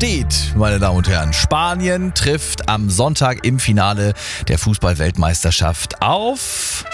steht, meine Damen und Herren. Spanien trifft am Sonntag im Finale der Fußball-Weltmeisterschaft auf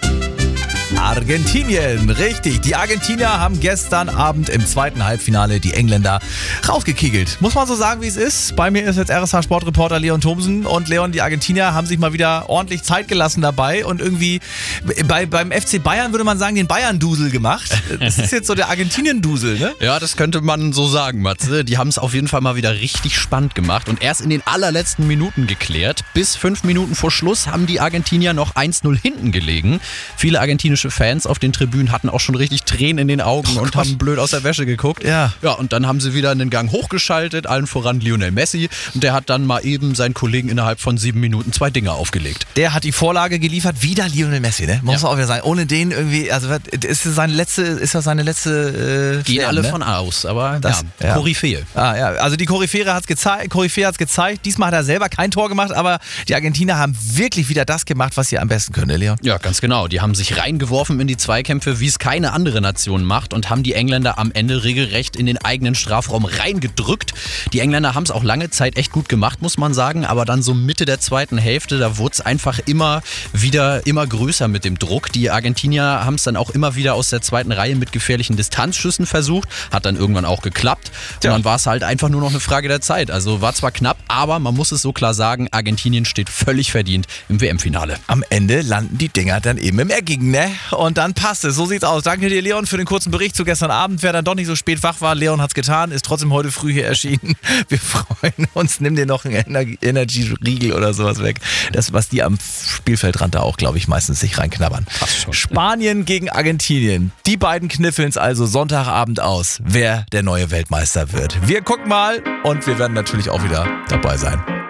Argentinien. Richtig, die Argentinier haben gestern Abend im zweiten Halbfinale die Engländer rausgekegelt. Muss man so sagen, wie es ist. Bei mir ist jetzt RSH-Sportreporter Leon Thomsen. Und Leon, die Argentinier haben sich mal wieder ordentlich Zeit gelassen dabei und irgendwie beim FC Bayern würde man sagen, den Bayern-Dusel gemacht. Das ist jetzt so der Argentinien-Dusel, ne? Ja, das könnte man so sagen, Matze. Die haben es auf jeden Fall mal wieder richtig spannend gemacht und erst in den allerletzten Minuten geklärt. Bis 5 Minuten vor Schluss haben die Argentinier noch 1-0 hinten gelegen. Viele argentinische Fans auf den Tribünen hatten auch schon richtig Tränen in den Augen und haben blöd aus der Wäsche geguckt. Ja, und dann haben sie wieder einen Gang hochgeschaltet, allen voran Lionel Messi. Und der hat dann mal eben seinen Kollegen innerhalb von 7 Minuten 2 Dinger aufgelegt. Der hat die Vorlage geliefert, wieder Lionel Messi, ne? Muss man auch wieder sagen. Ohne den irgendwie, also ist das seine letzte Gehen alle ne? von aus, aber das, ja. Koryphäe. Also die Koryphäe hat's gezeigt. Diesmal hat er selber kein Tor gemacht, aber die Argentinier haben wirklich wieder das gemacht, was sie am besten können, Leon. Ja, ganz genau. Die haben sich reingeworfen in die Zweikämpfe, wie es keine andere Nation macht und haben die Engländer am Ende regelrecht in den eigenen Strafraum reingedrückt. Die Engländer haben es auch lange Zeit echt gut gemacht, muss man sagen, aber dann so Mitte der zweiten Hälfte, da wurde es einfach immer größer mit dem Druck. Die Argentinier haben es dann auch immer wieder aus der zweiten Reihe mit gefährlichen Distanzschüssen versucht, hat dann irgendwann auch geklappt und dann war es halt einfach nur noch eine Frage der Zeit. Also war zwar knapp, aber man muss es so klar sagen, Argentinien steht völlig verdient im WM-Finale. Am Ende landen die Dinger dann eben im Eckigen, ne? Und dann passt es. So sieht's aus. Danke dir, Leon, für den kurzen Bericht zu gestern Abend. Wer dann doch nicht so spät wach war, Leon hat's getan, ist trotzdem heute früh hier erschienen. Wir freuen uns. Nimm dir noch einen Energy-Riegel oder sowas weg. Das, was die am Spielfeldrand da auch, glaube ich, meistens sich reinknabbern. Spanien gegen Argentinien. Die beiden kniffeln's also Sonntagabend aus, wer der neue Weltmeister wird. Wir gucken mal und wir werden natürlich auch wieder dabei sein.